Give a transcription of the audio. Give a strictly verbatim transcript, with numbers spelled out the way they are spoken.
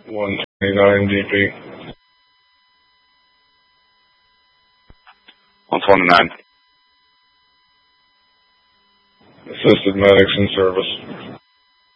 one twenty-nine D P. one twenty-nine. Assisted medics in service.